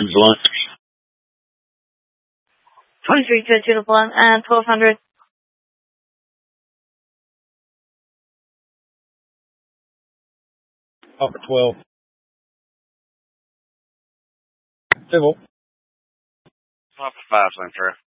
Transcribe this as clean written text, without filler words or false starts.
Directions line. 23-2 and 1200. Upper 12. Civil. Upper 5, Central.